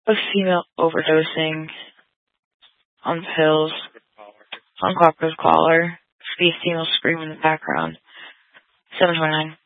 A female overdosing on pills, uncooperative caller, speed female scream in the background. 729.